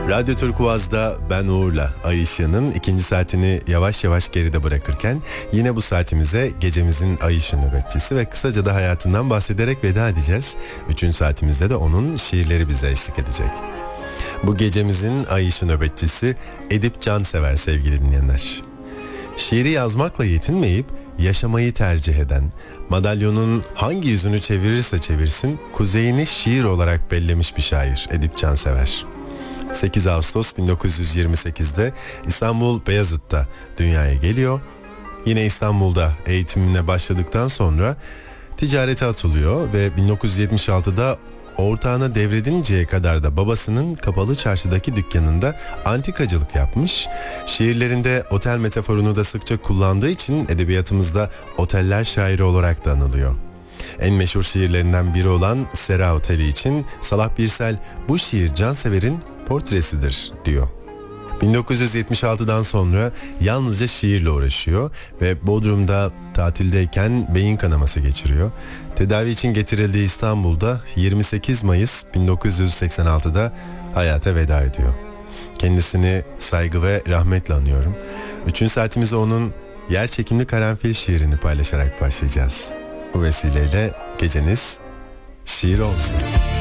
Radyo Turkuaz'da ben Uğur'la Ay Işığı'nın ikinci saatini yavaş yavaş geride bırakırken yine bu saatimize gecemizin Ay Işığı nöbetçisi ve kısaca da hayatından bahsederek veda edeceğiz. Üçüncü saatimizde de onun şiirleri bize eşlik edecek. Bu gecemizin Ay Işığı nöbetçisi Edip Cansever sevgili dinleyenler. Şiiri yazmakla yetinmeyip yaşamayı tercih eden, madalyonun hangi yüzünü çevirirse çevirsin kuzeyini şiir olarak bellemiş bir şair Edip Cansever. 8 Ağustos 1928'de İstanbul Beyazıt'ta dünyaya geliyor. Yine İstanbul'da eğitimine başladıktan sonra ticarete atılıyor ve 1976'da ortağına devredinceye kadar da babasının kapalı çarşıdaki dükkanında antikacılık yapmış. Şiirlerinde otel metaforunu da sıkça kullandığı için edebiyatımızda oteller şairi olarak da anılıyor. En meşhur şiirlerinden biri olan Sera Oteli için Salah Birsel bu şiir Cansever'in portresidir diyor. 1976'dan sonra yalnızca şiirle uğraşıyor ve Bodrum'da tatildeyken beyin kanaması geçiriyor. Tedavi için getirildiği İstanbul'da 28 Mayıs 1986'da hayata veda ediyor. Kendisini saygı ve rahmetle anıyorum. 3. saatimize onun Yer Çekimli Karanfil şiirini paylaşarak başlayacağız. Bu vesileyle geceniz şiir olsun.